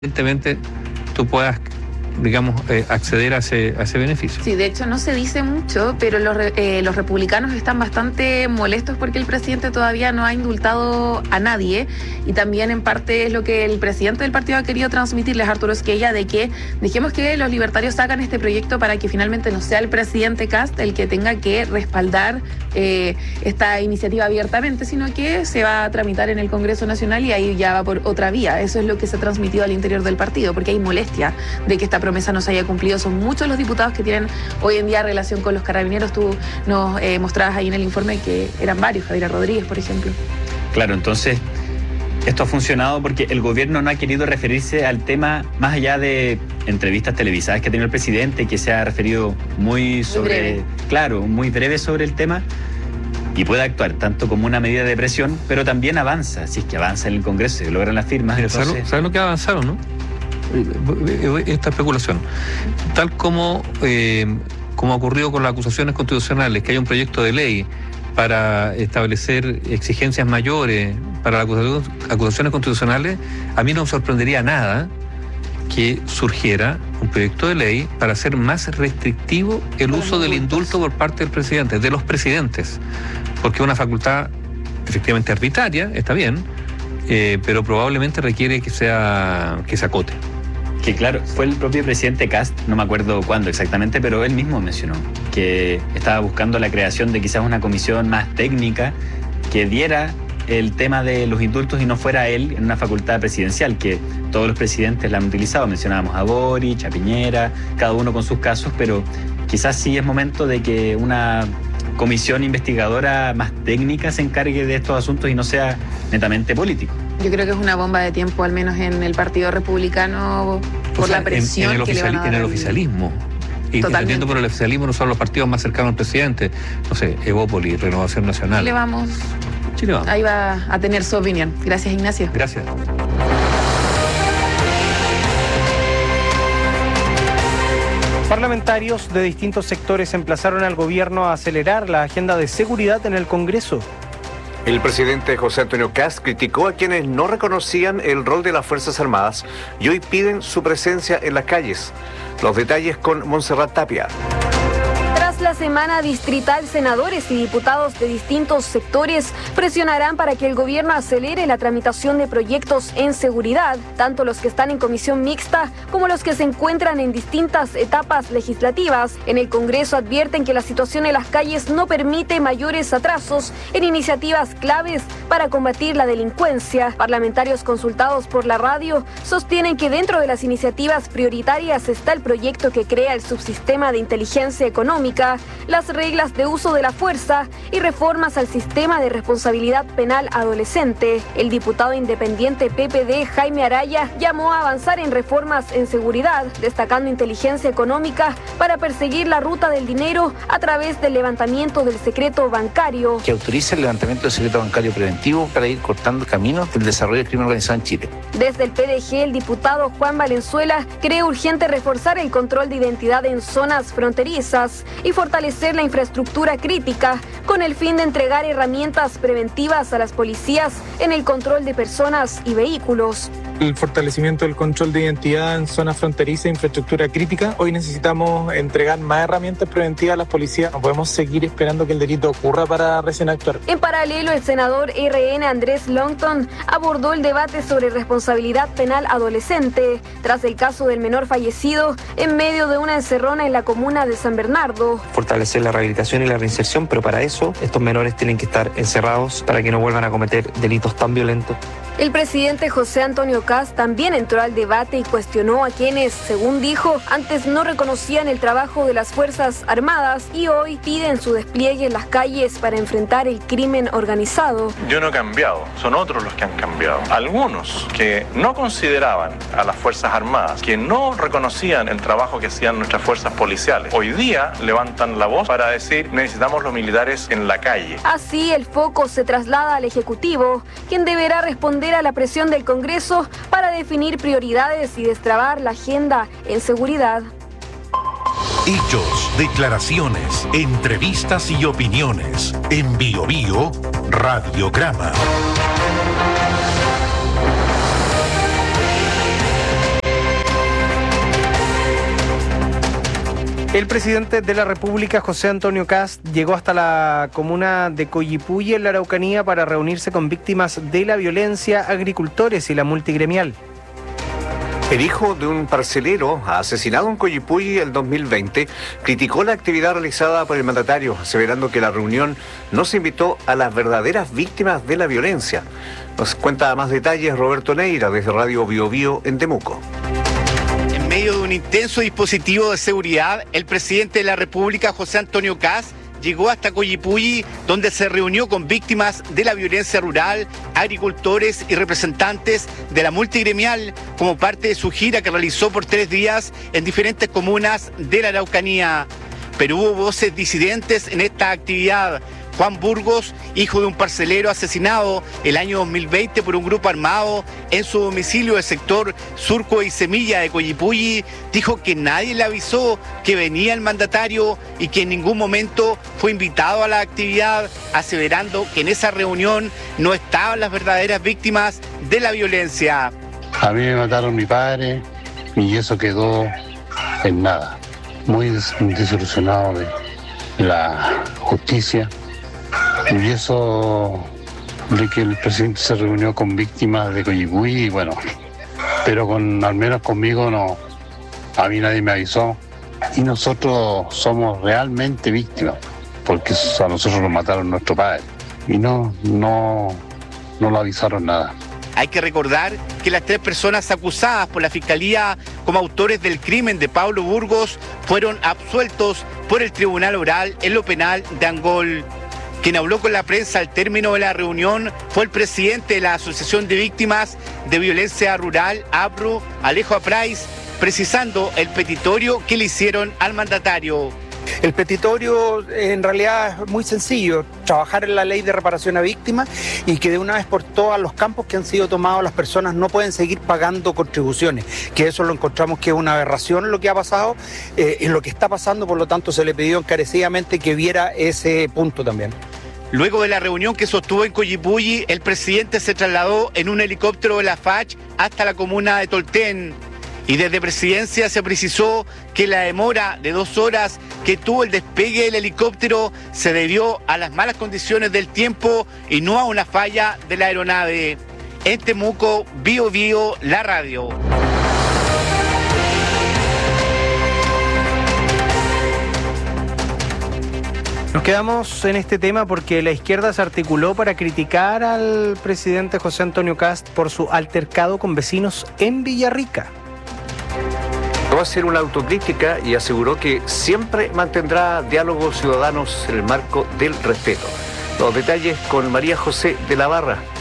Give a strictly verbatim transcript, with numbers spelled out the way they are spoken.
evidentemente tú puedas, digamos, eh, acceder a ese, a ese beneficio. Sí, de hecho no se dice mucho, pero los, eh, los republicanos están bastante molestos porque el presidente todavía no ha indultado a nadie, y también en parte es lo que el presidente del partido ha querido transmitirles, Arturo Esquella, de que dejemos que los libertarios sacan este proyecto para que finalmente no sea el presidente Kast el que tenga que respaldar eh, esta iniciativa abiertamente, sino que se va a tramitar en el Congreso Nacional y ahí ya va por otra vía. Eso es lo que se ha transmitido al interior del partido, porque hay molestia de que esta promesa no se haya cumplido. Son muchos los diputados que tienen hoy en día relación con los carabineros. Tú nos eh, mostrabas ahí en el informe que eran varios, Javier Rodríguez, por ejemplo. Claro, entonces esto ha funcionado porque el gobierno no ha querido referirse al tema más allá de entrevistas televisadas que ha tenido el presidente, que se ha referido muy sobre, muy claro, muy breve sobre el tema, y puede actuar tanto como una medida de presión, pero también avanza, si es que avanza en el Congreso y logran las firmas. Mira, entonces... ¿sabes, ¿sabes lo que ha avanzado, no? Esta especulación, tal como eh, como ha ocurrido con las acusaciones constitucionales, que hay un proyecto de ley para establecer exigencias mayores para las acusaciones constitucionales, a mí no me sorprendería nada que surgiera un proyecto de ley para hacer más restrictivo el uso del indulto por parte del presidente, de los presidentes, porque es una facultad efectivamente arbitraria, está bien, eh, pero probablemente requiere que sea que se acote. Que claro, fue el propio presidente Kast, no me acuerdo cuándo exactamente, pero él mismo mencionó que estaba buscando la creación de quizás una comisión más técnica que diera el tema de los indultos y no fuera él en una facultad presidencial, que todos los presidentes la han utilizado. Mencionábamos a Boric, a Piñera, cada uno con sus casos, pero quizás sí es momento de que una comisión investigadora más técnica se encargue de estos asuntos y no sea netamente político. Yo creo que es una bomba de tiempo, al menos en el Partido Republicano, por o sea, la presión en, en el que le van a dar. En el oficialismo. Y entendiendo por el oficialismo no son los partidos más cercanos al presidente. No sé, Evópoli, Renovación Nacional. Chile Vamos. Chile Vamos. Ahí va a tener su opinión. Gracias, Ignacio. Gracias. Parlamentarios de distintos sectores emplazaron al gobierno a acelerar la agenda de seguridad en el Congreso. El presidente José Antonio Kast criticó a quienes no reconocían el rol de las Fuerzas Armadas y hoy piden su presencia en las calles. Los detalles con Montserrat Tapia. Tras la semana distrital, senadores y diputados de distintos sectores presionarán para que el gobierno acelere la tramitación de proyectos en seguridad, tanto los que están en comisión mixta como los que se encuentran en distintas etapas legislativas. En el Congreso advierten que la situación en las calles no permite mayores atrasos en iniciativas claves para combatir la delincuencia. Parlamentarios consultados por la radio sostienen que dentro de las iniciativas prioritarias está el proyecto que crea el subsistema de inteligencia económica, las reglas de uso de la fuerza y reformas al sistema de responsabilidad penal adolescente. El diputado independiente P P D, Jaime Araya, llamó a avanzar en reformas en seguridad, destacando inteligencia económica para perseguir la ruta del dinero a través del levantamiento del secreto bancario. Que autorice el levantamiento del secreto bancario preventivo para ir cortando caminos del desarrollo del crimen organizado en Chile. Desde el P D G, el diputado Juan Valenzuela cree urgente reforzar el control de identidad en zonas fronterizas y fortalecer la infraestructura crítica con el fin de entregar herramientas preventivas a las policías en el control de personas y vehículos. El fortalecimiento del control de identidad en zonas fronterizas e infraestructura crítica. Hoy necesitamos entregar más herramientas preventivas a las policías. No podemos seguir esperando que el delito ocurra para recién actuar. En paralelo, el senador R N Andrés Longton abordó el debate sobre responsabilidad penal adolescente tras el caso del menor fallecido en medio de una encerrona en la comuna de San Bernardo. Fortalecer la rehabilitación y la reinserción, pero para eso estos menores tienen que estar encerrados para que no vuelvan a cometer delitos tan violentos. El presidente José Antonio Kast también entró al debate y cuestionó a quienes, según dijo, antes no reconocían el trabajo de las Fuerzas Armadas y hoy piden su despliegue en las calles para enfrentar el crimen organizado. Yo no he cambiado, son otros los que han cambiado. Algunos que no consideraban a las Fuerzas Armadas, que no reconocían el trabajo que hacían nuestras fuerzas policiales, hoy día levantan la voz para decir necesitamos los militares en la calle. Así el foco se traslada al Ejecutivo, quien deberá responder a la presión del Congreso para definir prioridades y destrabar la agenda en seguridad. Hechos, declaraciones, entrevistas y opiniones. En Bio Bio, Radiograma. El presidente de la República, José Antonio Kast, llegó hasta la comuna de Coyipulli, en la Araucanía, para reunirse con víctimas de la violencia, agricultores y la multigremial. El hijo de un parcelero asesinado en Coyipulli el dos mil veinte criticó la actividad realizada por el mandatario, aseverando que la reunión no se invitó a las verdaderas víctimas de la violencia. Nos cuenta más detalles Roberto Neira desde Radio Bio Bio en Temuco. En medio de un intenso dispositivo de seguridad, el presidente de la República, José Antonio Kast, llegó hasta Coyipulli, donde se reunió con víctimas de la violencia rural, agricultores y representantes de la multigremial, como parte de su gira que realizó por tres días en diferentes comunas de la Araucanía. Pero hubo voces disidentes en esta actividad. Juan Burgos, hijo de un parcelero asesinado el año dos mil veinte por un grupo armado en su domicilio del sector Surco y Semilla de Coyipulli, dijo que nadie le avisó que venía el mandatario y que en ningún momento fue invitado a la actividad, aseverando que en esa reunión no estaban las verdaderas víctimas de la violencia. A mí me mataron mi padre y eso quedó en nada. Muy desilusionado de la justicia. Y eso de que el presidente se reunió con víctimas de Coyipulli, bueno, pero con al menos conmigo no, a mí nadie me avisó. Y nosotros somos realmente víctimas, porque a nosotros nos mataron nuestro padre. Y no, no, no lo avisaron nada. Hay que recordar que las tres personas acusadas por la Fiscalía como autores del crimen de Pablo Burgos fueron absueltos por el Tribunal Oral en lo penal de Angol. Quien habló con la prensa al término de la reunión fue el presidente de la Asociación de Víctimas de Violencia Rural, APRU, Alejo Aprais, precisando el petitorio que le hicieron al mandatario. El petitorio en realidad es muy sencillo, trabajar en la ley de reparación a víctimas y que de una vez por todas los campos que han sido tomados las personas no pueden seguir pagando contribuciones, que eso lo encontramos que es una aberración lo que ha pasado, eh, y lo que está pasando, por lo tanto se le pidió encarecidamente que viera ese punto también. Luego de la reunión que sostuvo en Coyipulli, el presidente se trasladó en un helicóptero de la F A C H hasta la comuna de Tolten. Y desde Presidencia se precisó que la demora de dos horas que tuvo el despegue del helicóptero se debió a las malas condiciones del tiempo y no a una falla de la aeronave. En Temuco, Bio Bio, la radio. Nos quedamos en este tema porque la izquierda se articuló para criticar al presidente José Antonio Kast por su altercado con vecinos en Villarrica. Va a hacer una autocrítica y aseguró que siempre mantendrá diálogos ciudadanos en el marco del respeto. Los detalles con María José de la Barra.